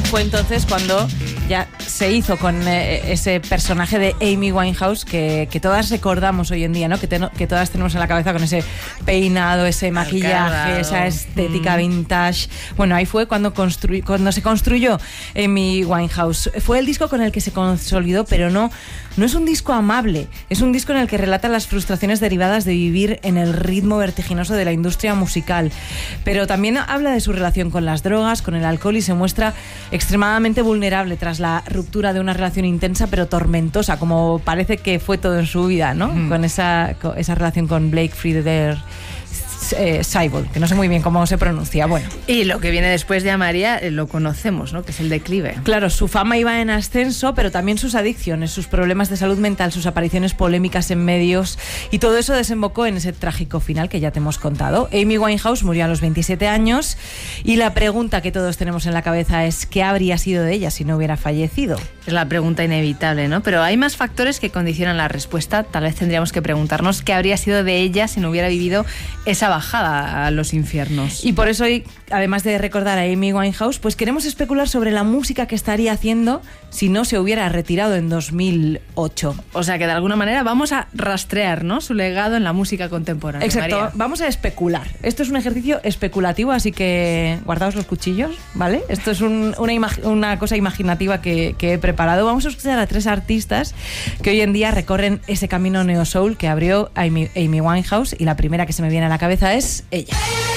fue entonces cuando ya se hizo con ese personaje de Amy Winehouse que todas recordamos hoy en día, ¿no? Que todas tenemos en la cabeza con ese peinado, ese maquillaje, esa estética vintage. Bueno, ahí fue cuando se construyó Amy Winehouse. Fue el disco con el que se consolidó, pero no es un disco amable, es un disco en el que relata las frustraciones derivadas de vivir en el ritmo vertiginoso de la industria musical. Pero también habla de su relación con las drogas, con el alcohol, y se muestra extremadamente vulnerable tras la ruptura de una relación intensa pero tormentosa, como parece que fue todo en su vida, ¿no? Con esa relación con Blake Frieder Seibold, que no sé muy bien cómo se pronuncia. Bueno. Y lo que viene después de Amaria lo conocemos, ¿no? Que es el declive. Claro, su fama iba en ascenso, pero también sus adicciones, sus problemas de salud mental, sus apariciones polémicas en medios, y todo eso desembocó en ese trágico final que ya te hemos contado. Amy Winehouse murió a los 27 años y la pregunta que todos tenemos en la cabeza es ¿qué habría sido de ella si no hubiera fallecido? Es la pregunta inevitable, ¿no? Pero hay más factores que condicionan la respuesta. Tal vez tendríamos que preguntarnos qué habría sido de ella si no hubiera vivido esa bajada a los infiernos. Y por eso hoy, además de recordar a Amy Winehouse, pues queremos especular sobre la música que estaría haciendo si no se hubiera retirado en 2008. O sea que de alguna manera vamos a rastrear, ¿no?, su legado en la música contemporánea. Exacto, María. Vamos a especular. Esto es un ejercicio especulativo, así que guardaos los cuchillos, ¿vale? Esto es una cosa imaginativa que he preparado. Vamos a escuchar a 3 artistas que hoy en día recorren ese camino neo soul que abrió Amy Winehouse, y la primera que se me viene a la cabeza es ella.